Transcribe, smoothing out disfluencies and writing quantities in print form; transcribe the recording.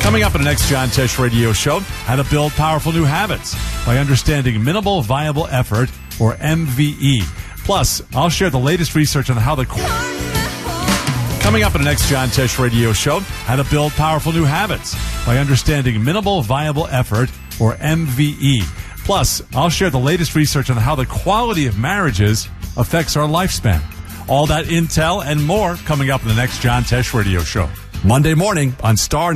Coming up in the next John Tesh Radio Show, how to build powerful new habits by understanding minimal viable effort, or MVE. Plus, I'll share the latest research on how the... Coming up in the next John Tesh Radio Show, how to build powerful new habits by understanding minimal viable effort, or MVE. Plus, I'll share the latest research on how the quality of marriages affects our lifespan. All that intel and more coming up in the next John Tesh Radio Show. Monday morning on Star